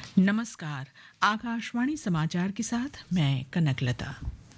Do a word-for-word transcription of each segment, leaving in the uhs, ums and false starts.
नमस्कार। आकाशवाणी समाचार के साथ मैं कनकलता।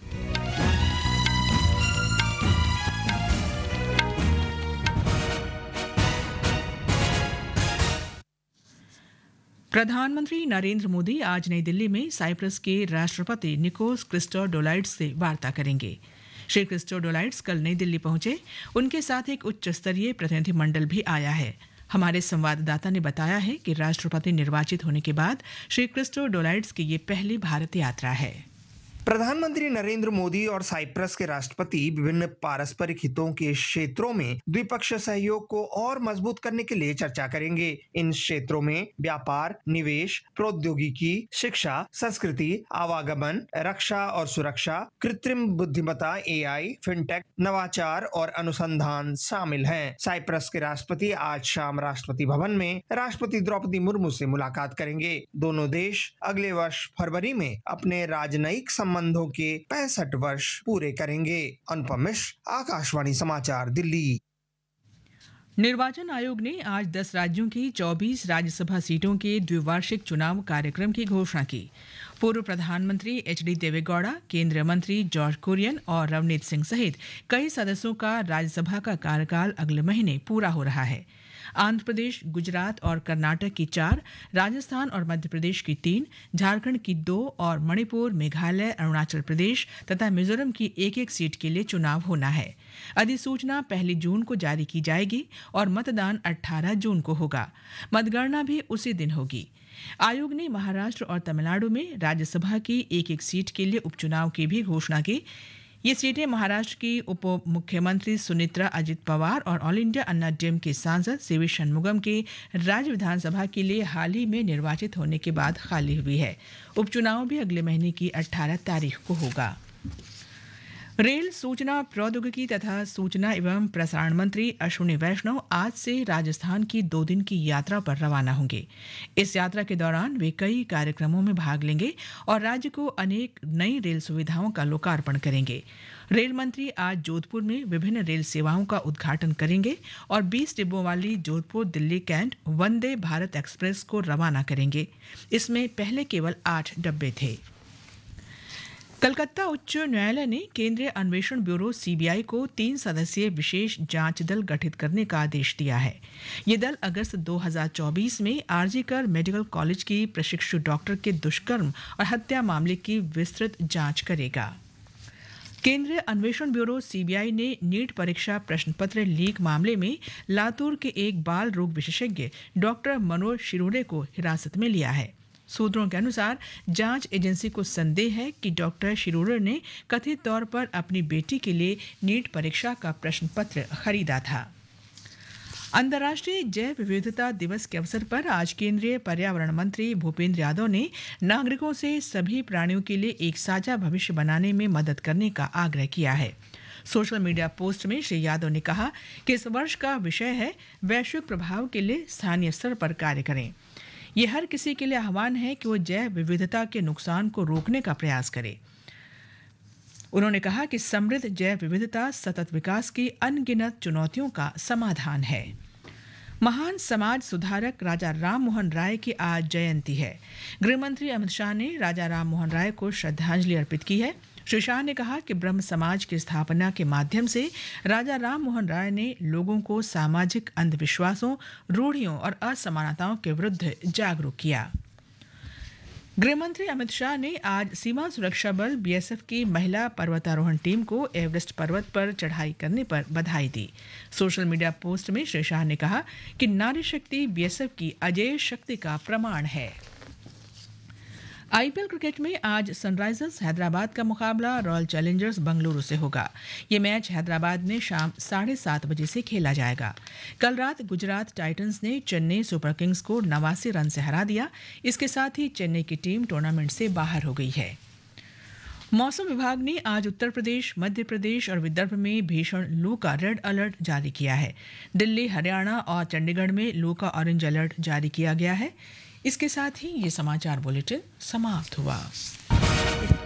प्रधानमंत्री नरेंद्र मोदी आज नई दिल्ली में साइप्रस के राष्ट्रपति निकोस क्रिस्टोडोलाइड्स से वार्ता करेंगे। श्री क्रिस्टोडोलाइड्स कल नई दिल्ली पहुंचे। उनके साथ एक उच्च स्तरीय प्रतिनिधिमंडल भी आया है। हमारे संवाददाता ने बताया है कि राष्ट्रपति निर्वाचित होने के बाद श्री क्रिस्टोडोलाइड्स की ये पहली भारत यात्रा है। प्रधानमंत्री नरेंद्र मोदी और साइप्रस के राष्ट्रपति विभिन्न पारस्परिक हितों के क्षेत्रों में द्विपक्षीय सहयोग को और मजबूत करने के लिए चर्चा करेंगे। इन क्षेत्रों में व्यापार, निवेश, प्रौद्योगिकी, शिक्षा, संस्कृति, आवागमन, रक्षा और सुरक्षा, कृत्रिम बुद्धिमत्ता, एआई, फिनटेक, नवाचार और अनुसंधान शामिल हैं। साइप्रस के राष्ट्रपति आज शाम राष्ट्रपति भवन में राष्ट्रपति द्रौपदी मुर्मू से मुलाकात करेंगे। दोनों देश अगले वर्ष फरवरी में अपने राजनयिक संबंधों के पैंसठ वर्ष पूरे करेंगे। अनुपम मिश्र, आकाशवाणी समाचार, दिल्ली। निर्वाचन आयोग ने आज दस राज्यों की चौबीस राज्यसभा सीटों के द्विवार्षिक चुनाव कार्यक्रम की घोषणा की। पूर्व प्रधानमंत्री एच डी देवेगौड़ा, केंद्रीय मंत्री जॉर्ज कुरियन और रवनीत सिंह सहित कई सदस्यों का राज्यसभा का कार्यकाल अगले महीने पूरा हो रहा है। आंध्र प्रदेश, गुजरात और कर्नाटक की चार, राजस्थान और मध्य प्रदेश की तीन, झारखंड की दो और मणिपुर, मेघालय, अरुणाचल प्रदेश तथा मिजोरम की एक एक सीट के लिए चुनाव होना है। अधिसूचना पहली जून को जारी की जाएगी और मतदान अठारह जून को होगा। मतगणना भी उसी दिन होगी। आयोग ने महाराष्ट्र और तमिलनाडु में राज्यसभा की एक एक सीट के लिए उपचुनाव की भी घोषणा की। ये सीटें महाराष्ट्र की उप मुख्यमंत्री सुनित्रा अजित पवार और ऑल इंडिया अन्ना डीएम के सांसद सीवी षणमुगम के राज्य विधानसभा के लिए हाल ही में निर्वाचित होने के बाद खाली हुई है। उपचुनाव भी अगले महीने की अठारह तारीख को होगा। रेल, सूचना प्रौद्योगिकी तथा सूचना एवं प्रसारण मंत्री अश्विनी वैष्णव आज से राजस्थान की दो दिन की यात्रा पर रवाना होंगे। इस यात्रा के दौरान वे कई कार्यक्रमों में भाग लेंगे और राज्य को अनेक नई रेल सुविधाओं का लोकार्पण करेंगे। रेल मंत्री आज जोधपुर में विभिन्न रेल सेवाओं का उद्घाटन करेंगे और बीस डिब्बों वाली जोधपुर दिल्ली कैंट वंदे भारत एक्सप्रेस को रवाना करेंगे। इसमें पहले केवल आठ डब्बे थे। कलकत्ता उच्च न्यायालय ने केंद्रीय अन्वेषण ब्यूरो सीबीआई को तीन सदस्यीय विशेष जांच दल गठित करने का आदेश दिया है। ये दल अगस्त दो हज़ार चौबीस में आरजीकर मेडिकल कॉलेज की प्रशिक्षु डॉक्टर के दुष्कर्म और हत्या मामले की विस्तृत जांच करेगा। केंद्रीय अन्वेषण ब्यूरो सीबीआई ने नीट परीक्षा प्रश्न पत्र लीक मामले में लातूर के एक बाल रोग विशेषज्ञ डॉक्टर मनोज शिरोडे को हिरासत में लिया है। सूत्रों के अनुसार जांच एजेंसी को संदेह है कि डॉक्टर शिरोडे ने कथित तौर पर अपनी बेटी के लिए नीट परीक्षा का प्रश्न पत्र खरीदा था। अंतर्राष्ट्रीय जैव विविधता दिवस के अवसर पर आज केंद्रीय पर्यावरण मंत्री भूपेंद्र यादव ने नागरिकों से सभी प्राणियों के लिए एक साझा भविष्य बनाने में मदद करने का आग्रह किया है। सोशल मीडिया पोस्ट में श्री यादव ने कहा कि इस वर्ष का विषय है वैश्विक प्रभाव के लिए स्थानीय स्तर पर कार्य करें। ये हर किसी के लिए आह्वान है कि वो जैव विविधता के नुकसान को रोकने का प्रयास करे। उन्होंने कहा कि समृद्ध जैव विविधता सतत विकास की अनगिनत चुनौतियों का समाधान है। महान समाज सुधारक राजा राम मोहन राय की आज जयंती है। गृहमंत्री अमित शाह ने राजा राम मोहन राय को श्रद्धांजलि अर्पित की है। श्री शाह ने कहा कि ब्रह्म समाज की स्थापना के माध्यम से राजा राम मोहन राय ने लोगों को सामाजिक अंधविश्वासों, रूढ़ियों और असमानताओं के विरुद्ध जागरूक किया। गृहमंत्री अमित शाह ने आज सीमा सुरक्षा बल बीएसएफ की महिला पर्वतारोहण टीम को एवरेस्ट पर्वत पर चढ़ाई करने पर बधाई दी। सोशल मीडिया पोस्ट में श्री शाह ने कहा कि नारी शक्ति बीएसएफ की अजेय शक्ति का प्रमाण है। आईपीएल क्रिकेट में आज सनराइजर्स हैदराबाद का मुकाबला रॉयल चैलेंजर्स बेंगलुरु से होगा। ये मैच हैदराबाद में शाम साढ़े सात बजे से खेला जाएगा। कल रात गुजरात टाइटंस ने चेन्नई सुपर किंग्स को नवासी रन से हरा दिया। इसके साथ ही चेन्नई की टीम टूर्नामेंट से बाहर हो गई है। मौसम विभाग ने आज उत्तर प्रदेश, मध्य प्रदेश और विदर्भ में भीषण लू का रेड अलर्ट जारी किया है। दिल्ली, हरियाणा और चंडीगढ़ में लू का ऑरेंज अलर्ट जारी किया गया है। इसके साथ ही ये समाचार बुलेटिन समाप्त हुआ।